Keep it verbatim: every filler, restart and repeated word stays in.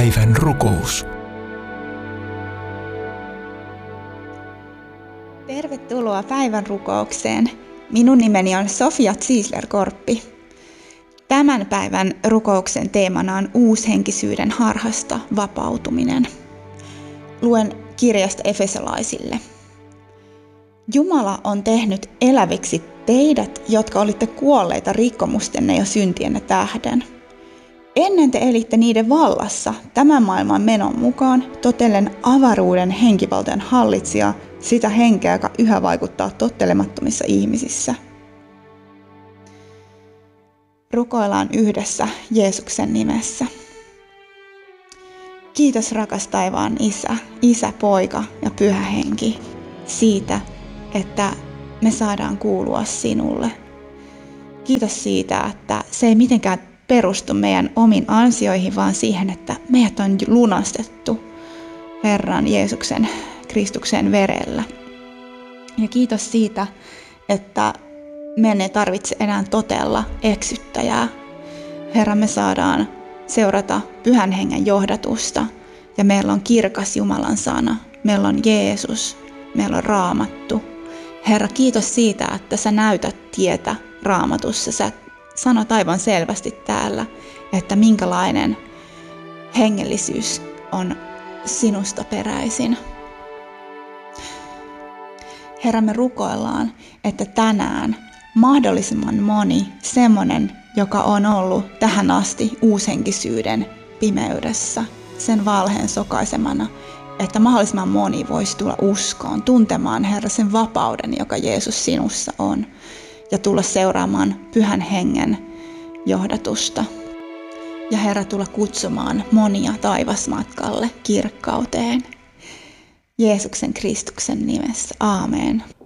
Päivän rukous. Tervetuloa päivän rukoukseen. Minun nimeni on Sofia Ziesler-Korppi. Tämän päivän rukouksen teemana on uushenkisyyden harhasta vapautuminen. Luen kirjasta Efesolaisille. Jumala on tehnyt eläviksi teidät, jotka olitte kuolleita rikkomustenne ja syntienne tähden. Ennen te elitte niiden vallassa tämän maailman menon mukaan, totellen avaruuden henkivaltojen hallitsija, sitä henkeä, joka yhä vaikuttaa tottelemattomissa ihmisissä. Rukoillaan yhdessä Jeesuksen nimessä. Kiitos rakas taivaan Isä, Isä, Poika ja Pyhä Henki siitä, että me saadaan kuulua sinulle. Kiitos siitä, että se ei mitenkään perustu meidän omiin ansioihin, vaan siihen, että meidät on lunastettu Herran Jeesuksen Kristuksen verellä. Ja kiitos siitä, että meidän ei tarvitse enää totella eksyttäjää. Herra, me saadaan seurata Pyhän Hengen johdatusta ja meillä on kirkas Jumalan sana. Meillä on Jeesus, meillä on Raamattu. Herra, kiitos siitä, että sä näytät tietä Raamatussa. Sä sanot aivan selvästi täällä, että minkälainen hengellisyys on sinusta peräisin. Herra, me rukoillaan, että tänään mahdollisimman moni semmoinen, joka on ollut tähän asti uushenkisyyden pimeydessä, sen valheen sokaisemana, että mahdollisimman moni voisi tulla uskoon, tuntemaan Herra sen vapauden, joka Jeesus sinussa on, ja tulla seuraamaan Pyhän Hengen johdatusta. Ja Herra, tulla kutsumaan monia taivasmatkalle kirkkauteen. Jeesuksen Kristuksen nimessä. Aamen.